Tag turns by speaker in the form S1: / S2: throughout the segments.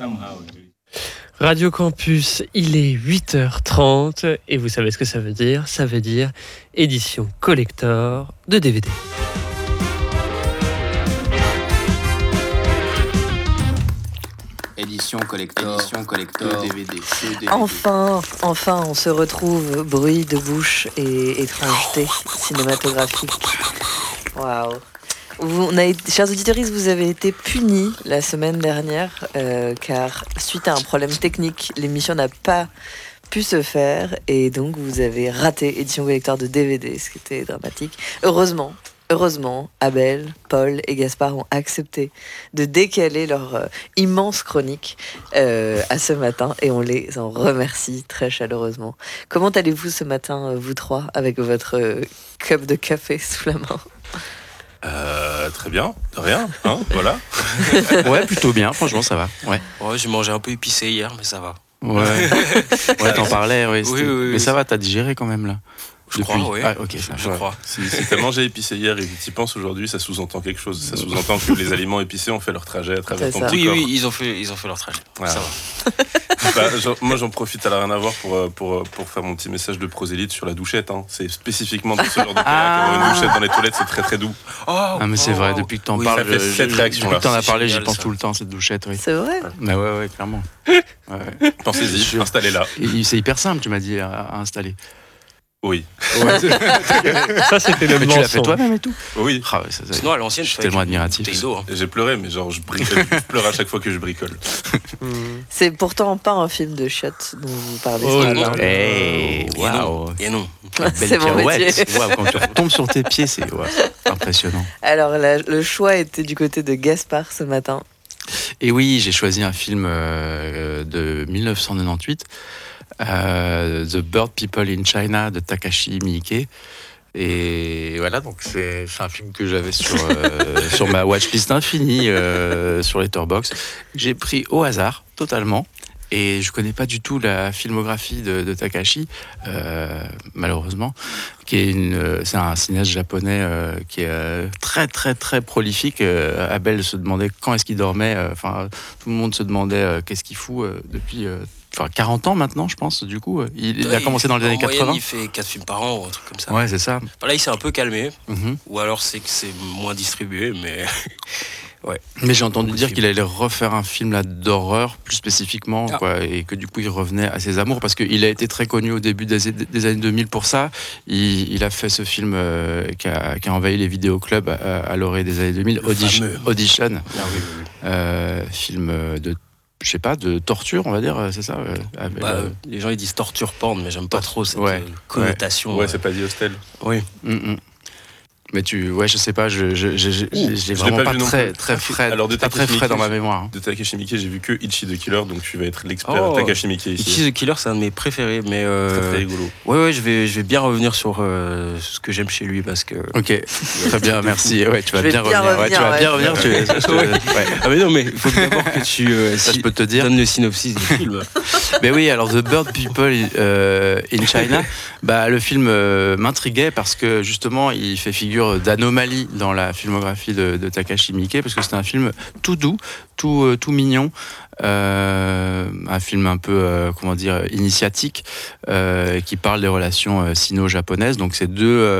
S1: Radio Campus, il est 8h30 et vous savez ce que ça veut dire? Ça veut dire édition collector de DVD.
S2: Édition collector, DVD.
S3: Enfin, on se retrouve, bruit de bouche et étrangeté cinématographique. Waouh. Chers auditeurs, vous avez été punis la semaine dernière car suite à un problème technique, l'émission n'a pas pu se faire et donc vous avez raté édition collector de DVD, ce qui était dramatique. Heureusement, Abel, Paul et Gaspard ont accepté de décaler leur immense chronique à ce matin et on les en remercie très chaleureusement. Comment allez-vous ce matin, vous trois, avec votre cup de café sous la main ?
S4: Très bien, de rien, hein, voilà.
S5: Ouais, plutôt bien, franchement, ça va. Ouais,
S6: j'ai mangé un peu épicé hier, mais ça va.
S5: Ouais, t'en parlais, oui.
S6: Oui,
S5: mais ça va, t'as digéré quand même là.
S6: Je crois, oui.
S5: Ah, ok,
S6: je crois.
S4: Si t'as mangé épicé hier et que tu y penses aujourd'hui, ça sous-entend quelque chose. Ça sous-entend que les aliments épicés ont fait leur trajet à travers ton petit corps.
S6: Oui, ils ont fait leur trajet.
S4: Voilà.
S6: Ça va.
S4: Moi, j'en profite, à rien à voir pour faire mon petit message de prosélyte sur la douchette. Hein. C'est spécifiquement pour ce genre de cas qu'avoir une douchette dans les toilettes, c'est très très doux.
S5: Mais c'est vrai, depuis que t'en parles,
S4: ça fait cette réaction là.
S5: Depuis que t'en as parlé, j'y pense tout le temps, cette douchette. Oui.
S3: C'est vrai.
S5: Bah ouais, clairement. Ouais.
S4: Pensez-y, installez-la.
S5: C'est hyper simple, tu m'as dit, à installer.
S4: Oui.
S1: Ouais. Ça, c'était le
S5: Mais tu l'as fait toi-même et tout?
S4: Oui.
S5: Ah,
S6: sinon, à l'ancienne,
S5: je suis tellement admiratif.
S4: J'ai pleuré, mais genre, je pleure à chaque fois que je bricole.
S3: C'est pourtant pas un film de shot dont vous parlez.
S5: Waouh.
S6: Et non.
S3: C'est mon métier.
S5: Wow, quand tu retombes sur tes pieds, c'est impressionnant.
S3: Alors, le choix était du côté de Gaspard ce matin.
S5: Et oui, j'ai choisi un film de 1998. The Bird People in China de Takashi Miike. Et voilà, donc c'est un film que j'avais sur ma watchlist infinie sur Letterboxd. J'ai pris au hasard, totalement. Et je connais pas du tout la filmographie de Takashi, malheureusement. C'est un cinéaste japonais qui est très très très prolifique. Abel se demandait quand est-ce qu'il dormait. Tout le monde se demandait qu'est-ce qu'il fout depuis 40 ans maintenant, je pense. Du coup, il a commencé dans les années 80.
S6: Moyenne, il fait 4 films par an ou un truc comme ça.
S5: Ouais, c'est ça.
S6: Là, il s'est un peu calmé. Ou alors c'est que c'est moins distribué, mais... Ouais.
S5: Mais j'ai entendu dire qu'il allait refaire un film là, d'horreur, plus spécifiquement, et que du coup il revenait à ses amours, parce qu'il a été très connu au début des années 2000 pour ça. Il a fait ce film qui a envahi les vidéoclubs à l'orée des années 2000, Audition. Film de torture, on va dire, c'est ça
S6: les gens ils disent torture porn, mais j'aime pas trop cette connotation.
S4: Ouais, c'est pas dit hostel.
S6: Oui.
S5: Mais je sais pas, j'ai vraiment pas très frais,
S4: alors
S5: pas très frais dans ma mémoire.
S4: De Takashi Miike, j'ai vu que Ichi the Killer, donc tu vas être l'expert Takashi Miike ici.
S6: Ichi the Killer, c'est un de mes préférés, mais
S4: très très rigolo.
S6: Ouais, je vais bien revenir sur ce que j'aime chez lui parce que.
S5: Ok, très bien, merci. Ouais, tu vas bien revenir. Ouais, tu vas bien revenir.
S6: Ah mais non, mais il faut d'abord que tu
S5: je peux te dire.
S6: Donne le synopsis du film.
S5: Mais oui, alors The Bird People in China, le film m'intriguait parce que justement il fait figure d'anomalie dans la filmographie de Takashi Miike, parce que c'est un film tout doux, tout mignon, un film un peu initiatique, qui parle des relations sino-japonaises. Donc c'est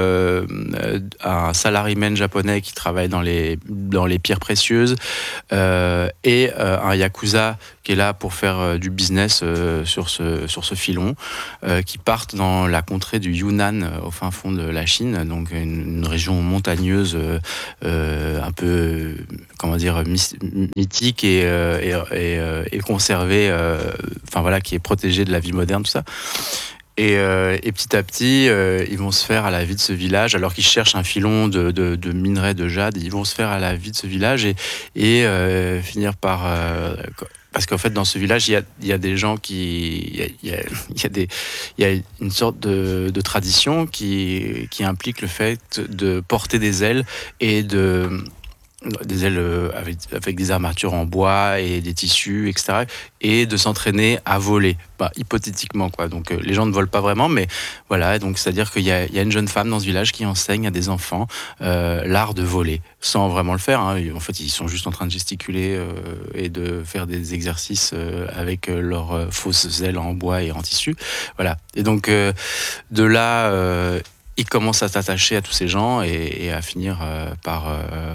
S5: un salaryman japonais qui travaille dans les pierres précieuses et un yakuza qui est là pour faire du business sur ce filon, qui partent dans la contrée du Yunnan, au fin fond de la Chine, donc une région montagneuse un peu mythique et conservée, qui est protégée de la vie moderne, tout ça. Et petit à petit, ils vont se faire à la vie de ce village, alors qu'ils cherchent un filon de minerai de jade. Ils vont se faire à la vie de ce village et finir par... parce qu'en fait, dans ce village, il y a des gens il y a une sorte de tradition qui implique le fait de porter des ailes et de des ailes avec des armatures en bois et des tissus, etc. Et de s'entraîner à voler, hypothétiquement, quoi. Donc les gens ne volent pas vraiment, mais voilà. Donc c'est-à-dire qu'il y a une jeune femme dans ce village qui enseigne à des enfants l'art de voler, sans vraiment le faire. Hein. En fait, ils sont juste en train de gesticuler et de faire des exercices avec leurs fausses ailes en bois et en tissu. Voilà. Et donc de là. Il commence à s'attacher à tous ces gens et à finir par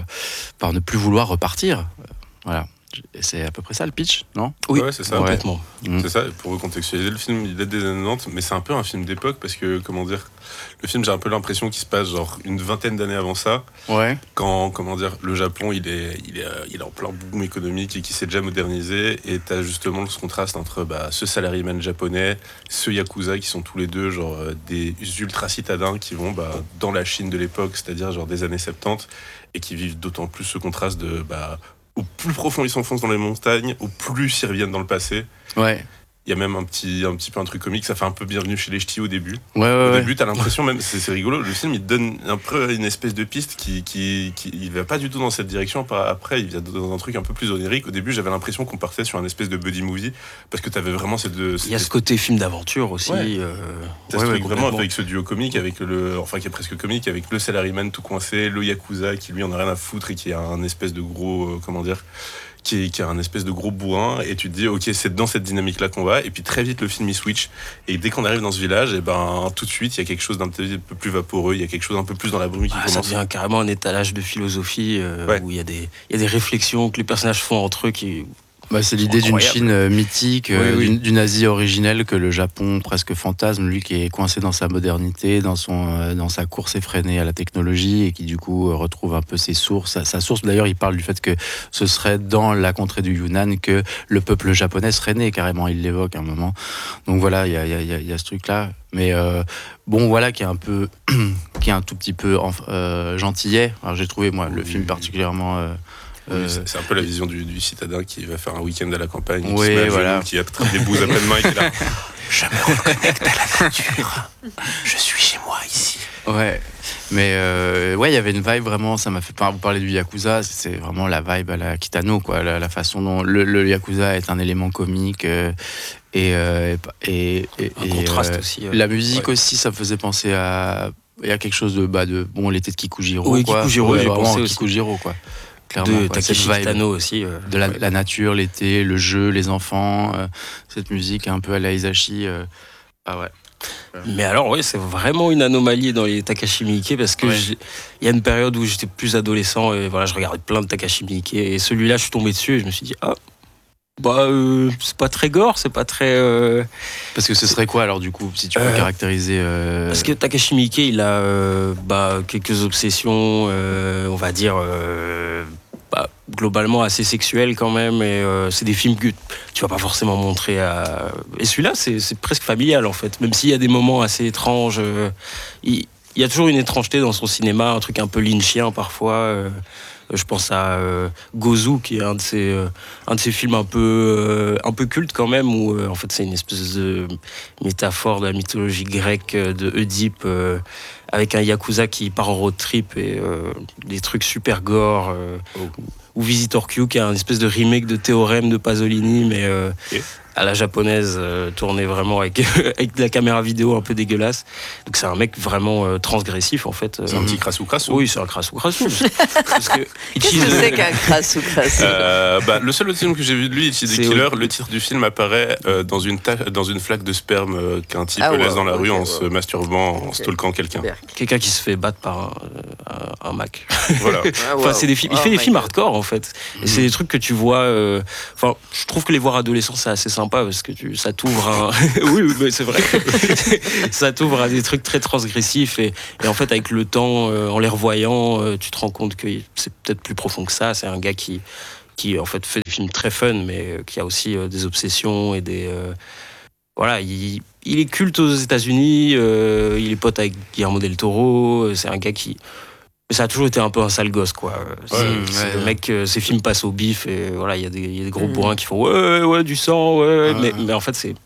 S5: ne plus vouloir repartir. Voilà. C'est à peu près ça le pitch, non ?
S6: Oui,
S4: ouais, c'est ça.
S6: Complètement.
S4: C'est ça, pour recontextualiser, le film il date des années 90, mais c'est un peu un film d'époque parce que, comment dire, le film j'ai un peu l'impression qu'il se passe genre une vingtaine d'années avant ça.
S5: Ouais.
S4: Quand, comment dire, le Japon il est en plein boom économique et qui s'est déjà modernisé, et t'as justement ce contraste entre ce salaryman japonais, ce yakuza qui sont tous les deux genre des ultra citadins qui vont dans la Chine de l'époque, c'est-à-dire genre des années 70, et qui vivent d'autant plus ce contraste de au plus profond ils s'enfoncent dans les montagnes, au plus ils reviennent dans le passé.
S5: Ouais.
S4: Il y a même un petit peu un truc comique, ça fait un peu Bienvenue chez les Ch'tis au début.
S5: Au
S4: début, t'as l'impression même, c'est rigolo, le film il te donne un peu une espèce de piste qui il va pas du tout dans cette direction. Après, il vient dans un truc un peu plus onirique. Au début, j'avais l'impression qu'on partait sur un espèce de buddy movie parce que t'avais vraiment ces deux.
S6: Il y a ce côté film d'aventure aussi.
S4: Ouais. T'as ce truc vraiment avec ce duo comique, qui est presque comique, avec le salaryman tout coincé, le yakuza qui lui en a rien à foutre et qui a un espèce de gros, qui a un espèce de gros bourrin, et tu te dis ok, c'est dans cette dynamique là qu'on va, et puis très vite le film il switch, et dès qu'on arrive dans ce village, et tout de suite il y a quelque chose d'un peu plus vaporeux, il y a quelque chose un peu plus dans la brume qui commence.
S6: Ça devient carrément un étalage de philosophie où il y a des réflexions que les personnages font entre eux qui...
S5: c'est l'idée d'une Chine mythique,
S6: oui.
S5: d'une Asie originelle que le Japon presque fantasme, lui qui est coincé dans sa modernité, dans sa course effrénée à la technologie, et qui du coup retrouve un peu ses sources. Sa source, d'ailleurs, il parle du fait que ce serait dans la contrée du Yunnan que le peuple japonais serait né, carrément, il l'évoque à un moment. Donc voilà, il y a ce truc-là. Mais qui est un peu, qui est un tout petit peu gentillet. Alors j'ai trouvé, moi, le film particulièrement...
S4: c'est un peu la vision du citadin qui va faire un week-end à la campagne,
S5: qui se met à genoux,
S4: qui attrape des bouses à pleine main et qui est là.
S6: Je me reconnecte à la nature. Je suis chez moi ici.
S5: Ouais, mais il y avait une vibe vraiment, ça m'a fait vous parler du Yakuza, c'est vraiment la vibe à la Kitano, quoi, la façon dont le Yakuza est un élément comique et
S6: un contraste aussi.
S5: La musique aussi, ça me faisait penser à quelque chose de l'été de Kikujiro.
S6: Oui,
S5: quoi.
S6: Kikujiro, j'ai
S5: vraiment
S6: pensé aussi.
S5: Kikujiro, quoi. Clairement,
S6: De Takashi Kitano aussi.
S5: De la nature, l'été, le jeu, les enfants, cette musique un peu à la Hisashi. Ouais.
S6: Mais alors, c'est vraiment une anomalie dans les Takashi Miike parce que il y a une période où j'étais plus adolescent et voilà, je regardais plein de Takashi Miike et celui-là, je suis tombé dessus et je me suis dit, c'est pas très gore, c'est pas très...
S5: Parce que ce serait quoi alors du coup, si tu peux caractériser...
S6: Parce que Takashi Miike, il a quelques obsessions, on va dire... globalement assez sexuel quand même, et c'est des films que tu vas pas forcément montrer à... Et celui-là c'est presque familial en fait, même s'il y a des moments assez étranges, il y a toujours une étrangeté dans son cinéma, un truc un peu lynchien parfois. Je pense à Gozu, qui est un de ces films un peu culte quand même, où en fait c'est une espèce de métaphore de la mythologie grecque de Oedipe, avec un yakuza qui part en road trip et des trucs super gore. Ou Visitor Q, qui est un espèce de remake de Théorème de Pasolini, mais à la japonaise, tourné vraiment avec de la caméra vidéo un peu dégueulasse. Donc c'est un mec vraiment transgressif en fait.
S4: C'est un petit crassou-crassou.
S6: Oui, c'est un crassou-crassou.
S3: Qu'est-ce que c'est qu'un crassou-crassou?
S4: Le seul autre film que j'ai vu de lui, Ichi the Killer, le titre du film apparaît dans une flaque de sperme qu'un type laisse dans la rue en se masturbant, en stalkant quelqu'un.
S6: Quelqu'un qui se fait battre par un Mac.
S4: Voilà.
S6: Enfin, il fait des films hardcore en fait. Et c'est des trucs que tu vois. Je trouve que les voir adolescents, c'est assez sympa parce que ça t'ouvre à... Oui, mais c'est vrai. Ça t'ouvre à des trucs très transgressifs et en fait, avec le temps, en les revoyant, tu te rends compte que c'est peut-être plus profond que ça. C'est un gars qui en fait fait des films très fun, mais qui a aussi des obsessions et des... Voilà, il est culte aux États-Unis, il est pote avec Guillermo del Toro, c'est un gars qui... Ça a toujours été un peu un sale gosse, quoi. Le mec, ses films passent au bif et voilà, il y a des gros bourrins qui font ouais, du sang, mais en fait, c'est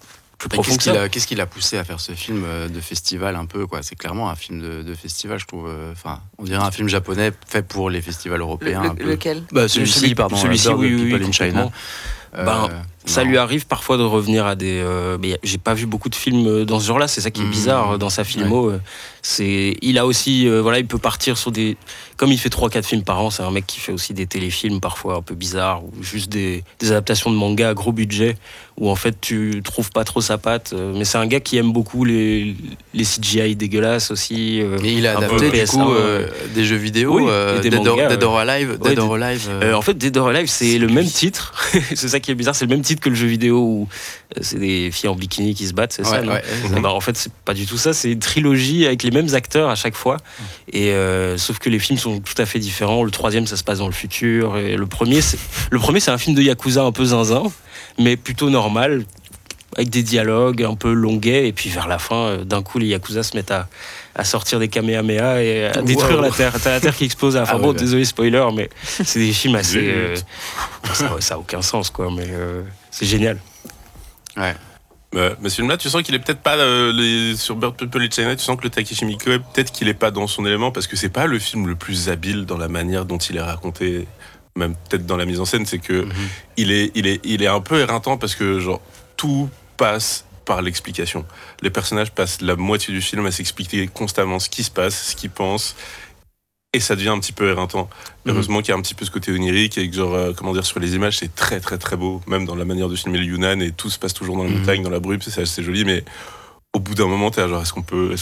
S6: plus
S5: Mais
S6: profond que ça.
S5: qu'est-ce qui l'a poussé à faire ce film de festival un peu, quoi? C'est clairement un film de festival, je trouve. Enfin, on dirait un film japonais fait pour les festivals européens. un peu.
S3: Lequel?
S5: Celui-ci, pardon.
S6: Celui-ci,
S5: Bird of
S6: oui,
S5: People in
S6: complètement.
S5: China.
S6: Ça lui arrive parfois de revenir à des. Mais j'ai pas vu beaucoup de films dans ce genre-là. C'est ça qui est bizarre dans sa filmo. Il a aussi, il peut partir sur des. Comme il fait 3-4 films par an, c'est un mec qui fait aussi des téléfilms parfois un peu bizarres ou juste des adaptations de manga à gros budget où en fait tu trouves pas trop sa patte. Mais c'est un gars qui aime beaucoup les CGI dégueulasses aussi.
S5: Et il a
S6: un peu
S5: adapté du
S6: PS1,
S5: coup des jeux vidéo,
S6: oui, et des mangas,
S5: Dead or Alive.
S6: Ouais,
S5: Dead or Alive.
S6: En fait, Dead or Alive, c'est le même titre. C'est ça qui est bizarre, c'est le même titre que le jeu vidéo où c'est des filles en bikini qui se battent, c'est ça, non? En fait, c'est pas du tout ça. C'est une trilogie avec les mêmes acteurs à chaque fois. Et sauf que les films sont tout à fait différents. Le troisième, ça se passe dans le futur. Et le premier, c'est un film de Yakuza un peu zinzin, mais plutôt normal, avec des dialogues un peu longuets. Et puis vers la fin, d'un coup, les Yakuza se mettent à sortir des kamehameha et à détruire la Terre. T'as la Terre qui explose à la fin. Désolé, spoiler, mais c'est des films assez... ça a aucun sens, quoi, mais c'est génial.
S4: Ouais. Mais ce film-là, tu sens qu'il est peut-être pas sur Bird People in China. Tu sens que le Takeshi Miike, peut-être qu'il est pas dans son élément parce que c'est pas le film le plus habile dans la manière dont il est raconté, même peut-être dans la mise en scène. C'est que il est un peu éreintant parce que genre tout passe par l'explication. Les personnages passent la moitié du film à s'expliquer constamment ce qui se passe, ce qu'ils pensent. Et ça devient un petit peu éreintant. Heureusement qu'il y a un petit peu ce côté onirique et que genre, sur les images, c'est très très très beau, même dans la manière de filmer le Yunnan et tout se passe toujours dans la montagne, dans la brume, c'est joli, mais au bout d'un moment, t'es genre, est-ce qu'on peut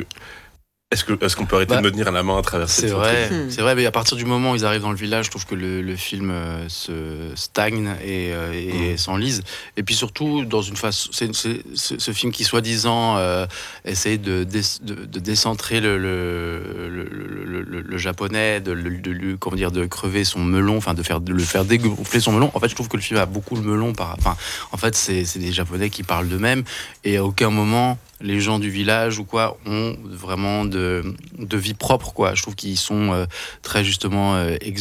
S4: arrêter de me tenir à la main à travers cette
S5: C'est vrai, mais à partir du moment où ils arrivent dans le village, je trouve que le film se stagne et s'enlise. Et puis surtout, dans une phase, c'est ce film qui soi-disant essaye de décentrer le japonais, de crever son melon, enfin de le faire dégonfler son melon. En fait, je trouve que le film a beaucoup le melon. En fait, c'est des japonais qui parlent d'eux-mêmes et à aucun moment les gens du village ou quoi ont vraiment de vie propre, quoi. Je trouve qu'ils sont très justement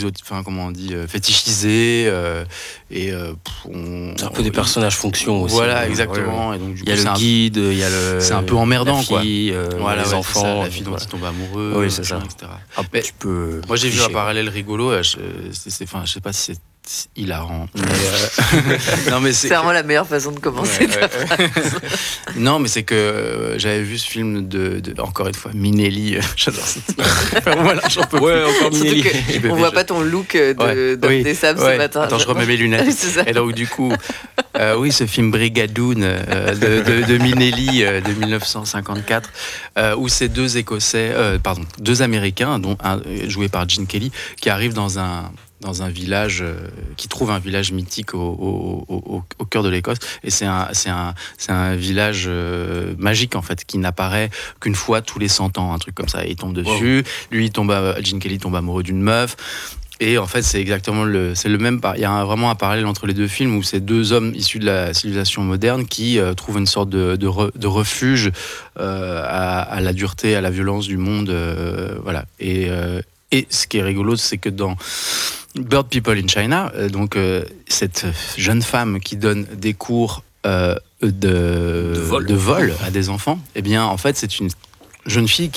S5: fétichisés
S6: c'est un peu des personnages fonction aussi.
S5: Voilà, exactement. Et donc, du coup,
S6: il y a le guide, il y a
S5: c'est un peu emmerdant,
S6: la fille,
S5: quoi.
S6: les enfants,
S5: la fille dont ils tombent amoureux,
S6: oui, c'est ça.
S5: etc.
S6: Mais tu peux.
S5: Moi, j'ai vu un parallèle rigolo. Je sais pas si c'est hilarant.
S3: Non, mais c'est vraiment la meilleure façon de commencer ta phrase.
S5: Non, mais c'est que j'avais vu ce film de encore une fois, Minelli. J'adore cette voilà, j'en peux plus.
S6: Encore Minelli.
S3: On voit pas ton look d'homme des sables ce matin.
S5: Attends, je remets mes lunettes. Et donc, du coup, ce film Brigadoon de Minelli de 1954, où ces deux Américains, dont un joué par Gene Kelly, qui arrivent dans un village, qui trouve un village mythique au cœur de l'Écosse, et c'est un village magique en fait, qui n'apparaît qu'une fois tous les 100 ans, un truc comme ça. Et il tombe dessus, lui Gene Kelly tombe amoureux d'une meuf. Et en fait, c'est exactement c'est le même. Il y a vraiment un parallèle entre les deux films où c'est deux hommes issus de la civilisation moderne qui trouvent une sorte de refuge à la dureté, à la violence du monde, voilà. Et ce qui est rigolo, c'est que dans Bird People in China, cette jeune femme qui donne des cours de vol à des enfants, eh bien, en fait, c'est une jeune fille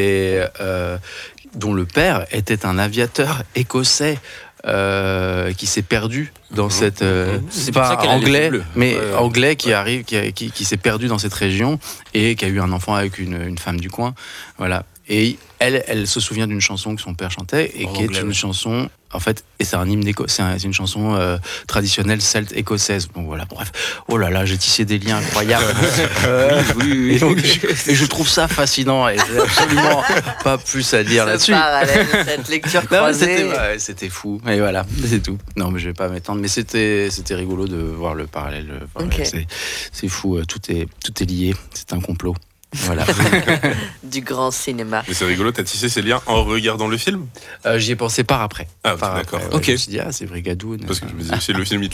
S5: dont le père était un aviateur écossais qui s'est perdu dans cette
S6: c'est pas anglais,
S5: mais anglais qui arrive, qui s'est perdu dans cette région et qui a eu un enfant avec une femme du coin, voilà. Et elle se souvient d'une chanson que son père chantait et qui est une chanson, en fait, et c'est un hymne c'est une chanson traditionnelle celte écossaise. Bon voilà, bref. Oh là là, j'ai tissé des liens incroyables. Oui. Et je trouve ça fascinant et j'ai absolument pas plus à dire là-dessus.
S3: Parallèle, cette lecture croisée.
S5: C'était fou. Et voilà, c'est tout. Non, mais je vais pas m'étendre, mais c'était rigolo de voir le parallèle.
S3: Okay.
S5: C'est fou, tout est lié. C'est un complot. Voilà.
S3: Du grand cinéma.
S4: Mais c'est rigolo, t'as tissé ces liens en regardant le film ?
S5: J'y ai pensé par après.
S4: Ah, d'accord.
S5: Après, je me suis dit, c'est Brigadoon.
S4: Parce que je me disais, le film, il